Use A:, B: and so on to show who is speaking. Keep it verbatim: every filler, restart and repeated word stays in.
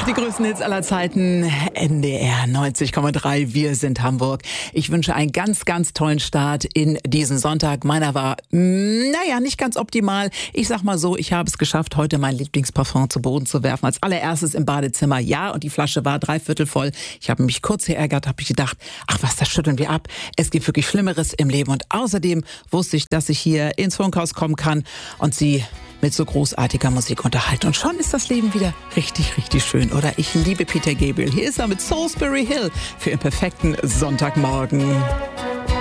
A: Die größten Hits aller Zeiten, N D R neunzig Komma drei, wir sind Hamburg. Ich wünsche einen ganz, ganz tollen Start in diesen Sonntag. Meiner war, naja, nicht ganz optimal. Ich sag mal so, ich habe es geschafft, heute mein Lieblingsparfum zu Boden zu werfen. Als allererstes im Badezimmer, ja, und die Flasche war dreiviertel voll. Ich habe mich kurz geärgert, habe ich gedacht, ach was, das schütteln wir ab. Es gibt wirklich Schlimmeres im Leben. Und außerdem wusste ich, dass ich hier ins Funkhaus kommen kann und Sie mit so großartiger Musik unterhalten. Und schon ist das Leben wieder richtig, richtig schön, oder? Ich liebe Peter Gabriel. Hier ist er mit Salisbury Hill für Ihren perfekten Sonntagmorgen.